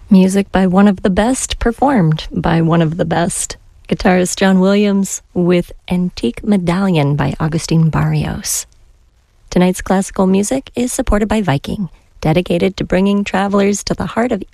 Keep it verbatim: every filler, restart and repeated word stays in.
Music by one of the best, performed by one of the best. Guitarist John Williams with Antique Medallion by Agustin Barrios. Tonight's classical music is supported by Viking, dedicated to bringing travelers to the heart of